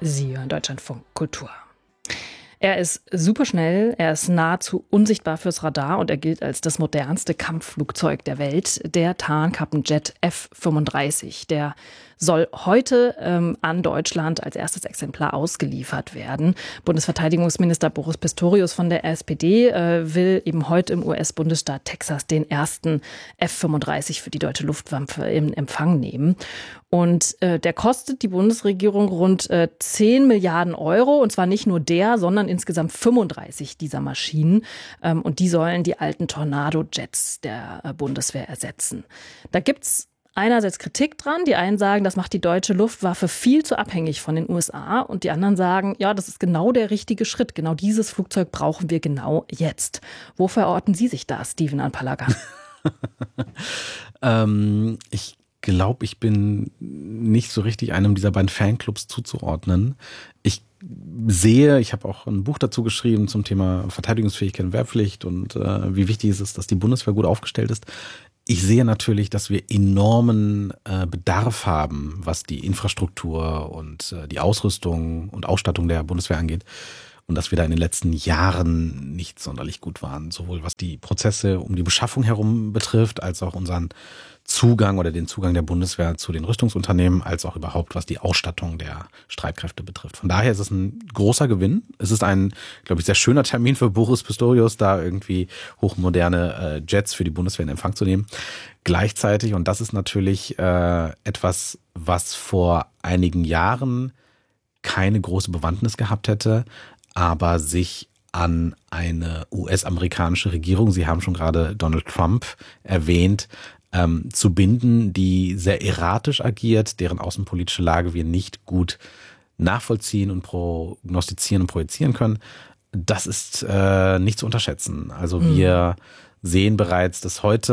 Sie hören Deutschlandfunk Kultur. Er ist superschnell, er ist nahezu unsichtbar fürs Radar und er gilt als das modernste Kampfflugzeug der Welt, der Tarnkappenjet F-35. Der soll heute an Deutschland als erstes Exemplar ausgeliefert werden. Bundesverteidigungsminister Boris Pistorius von der SPD will eben heute im US-Bundesstaat Texas den ersten F-35 für die deutsche Luftwaffe in Empfang nehmen. Und der kostet die Bundesregierung rund 10 Milliarden Euro. Und zwar nicht nur der, sondern insgesamt 35 dieser Maschinen. Und die sollen die alten Tornado-Jets der Bundeswehr ersetzen. Da gibt's einerseits Kritik dran. Die einen sagen, das macht die deutsche Luftwaffe viel zu abhängig von den USA. Und die anderen sagen, ja, das ist genau der richtige Schritt. Genau dieses Flugzeug brauchen wir genau jetzt. Wo verorten Sie sich da, Steven Anpalaga? Ich glaube, ich bin nicht so richtig einem dieser beiden Fanclubs zuzuordnen. Ich habe auch ein Buch dazu geschrieben zum Thema Verteidigungsfähigkeit und Wehrpflicht und wie wichtig es ist, dass die Bundeswehr gut aufgestellt ist. Ich sehe natürlich, dass wir enormen Bedarf haben, was die Infrastruktur und die Ausrüstung und Ausstattung der Bundeswehr angeht. Und dass wir da in den letzten Jahren nicht sonderlich gut waren. Sowohl was die Prozesse um die Beschaffung herum betrifft, als auch unseren Zugang oder den Zugang der Bundeswehr zu den Rüstungsunternehmen, als auch überhaupt was die Ausstattung der Streitkräfte betrifft. Von daher ist es ein großer Gewinn. Es ist ein, glaube ich, sehr schöner Termin für Boris Pistorius, da irgendwie hochmoderne Jets für die Bundeswehr in Empfang zu nehmen. Gleichzeitig, und das ist natürlich etwas, was vor einigen Jahren keine große Bewandtnis gehabt hätte, aber sich an eine US-amerikanische Regierung, Sie haben schon gerade Donald Trump erwähnt, zu binden, die sehr erratisch agiert, deren außenpolitische Lage wir nicht gut nachvollziehen und prognostizieren und projizieren können. Das ist nicht zu unterschätzen. Also wir sehen bereits, dass heute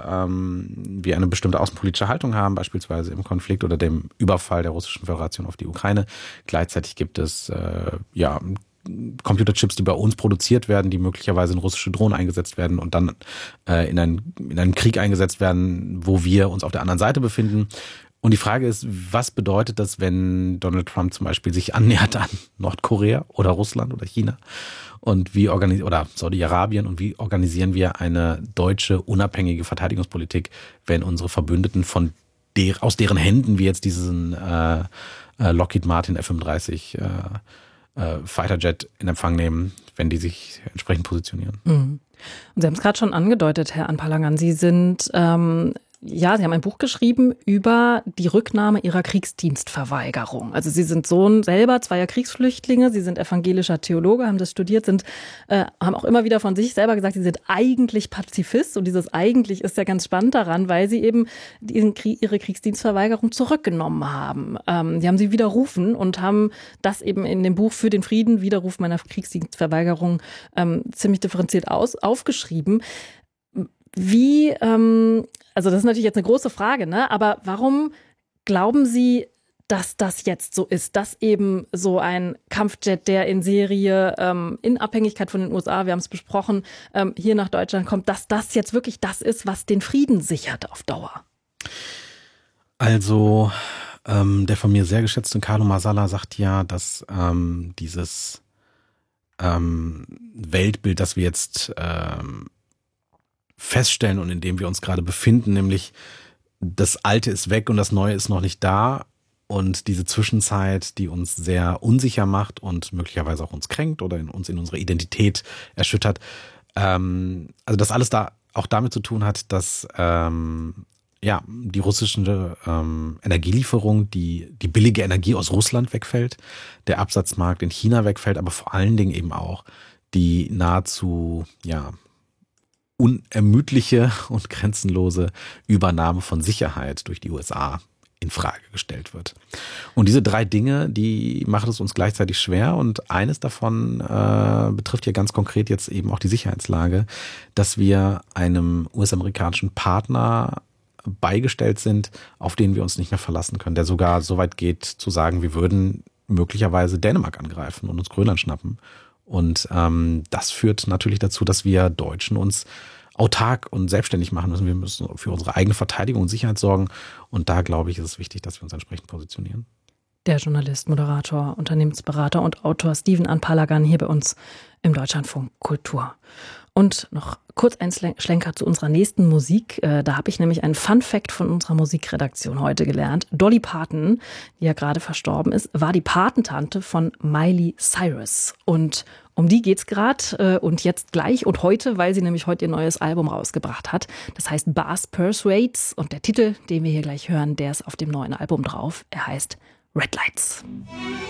wir eine bestimmte außenpolitische Haltung haben, beispielsweise im Konflikt oder dem Überfall der Russischen Föderation auf die Ukraine. Gleichzeitig gibt es Computerchips, die bei uns produziert werden, die möglicherweise in russische Drohnen eingesetzt werden und dann in einen Krieg eingesetzt werden, wo wir uns auf der anderen Seite befinden. Und die Frage ist, was bedeutet das, wenn Donald Trump zum Beispiel sich annähert an Nordkorea oder Russland oder China und oder Saudi-Arabien, und wie organisieren wir eine deutsche unabhängige Verteidigungspolitik, wenn unsere Verbündeten aus deren Händen wir jetzt diesen Lockheed Martin F-35 Fighterjet in Empfang nehmen, wenn die sich entsprechend positionieren. Und Sie haben es gerade schon angedeutet, Herr Anpalagan, Sie sind Sie haben ein Buch geschrieben über die Rücknahme Ihrer Kriegsdienstverweigerung. Also Sie sind Sohn selber zweier Kriegsflüchtlinge, Sie sind evangelischer Theologe, haben das studiert, haben auch immer wieder von sich selber gesagt, Sie sind eigentlich Pazifist. Und dieses eigentlich ist ja ganz spannend daran, weil Sie eben Ihre Kriegsdienstverweigerung zurückgenommen haben. Die haben Sie widerrufen und haben das eben in dem Buch Für den Frieden, Widerruf meiner Kriegsdienstverweigerung, ziemlich differenziert aufgeschrieben. Wie, also das ist natürlich jetzt eine große Frage, ne? Aber warum glauben Sie, dass das jetzt so ist, dass eben so ein Kampfjet, der in Serie in Abhängigkeit von den USA, wir haben es besprochen, hier nach Deutschland kommt, dass das jetzt wirklich das ist, was den Frieden sichert auf Dauer? Also der von mir sehr geschätzte Carlo Masala sagt ja, dass dieses Weltbild, das wir jetzt feststellen und in dem wir uns gerade befinden, nämlich das Alte ist weg und das Neue ist noch nicht da, und diese Zwischenzeit, die uns sehr unsicher macht und möglicherweise auch uns kränkt oder uns in unserer Identität erschüttert. Also das alles da auch damit zu tun hat, dass die russische Energielieferung, die billige Energie aus Russland wegfällt, der Absatzmarkt in China wegfällt, aber vor allen Dingen eben auch die nahezu unermüdliche und grenzenlose Übernahme von Sicherheit durch die USA in Frage gestellt wird. Und diese drei Dinge, die machen es uns gleichzeitig schwer, und eines davon betrifft ja ganz konkret jetzt eben auch die Sicherheitslage, dass wir einem US-amerikanischen Partner beigestellt sind, auf den wir uns nicht mehr verlassen können, der sogar so weit geht zu sagen, wir würden möglicherweise Dänemark angreifen und uns Grönland schnappen. Und das führt natürlich dazu, dass wir Deutschen uns autark und selbstständig machen müssen. Wir müssen für unsere eigene Verteidigung und Sicherheit sorgen. Und da, glaube ich, ist es wichtig, dass wir uns entsprechend positionieren. Der Journalist, Moderator, Unternehmensberater und Autor Steven Ann Palagan hier bei uns im Deutschlandfunk Kultur. Und noch kurz ein Schlenker zu unserer nächsten Musik. Da habe ich nämlich einen Fun-Fact von unserer Musikredaktion heute gelernt. Dolly Parton, die ja gerade verstorben ist, war die Patentante von Miley Cyrus. Und um die geht's gerade und jetzt gleich und heute, weil sie nämlich heute ihr neues Album rausgebracht hat. Das heißt Bass Persuades und der Titel, den wir hier gleich hören, der ist auf dem neuen Album drauf. Er heißt Red Lights.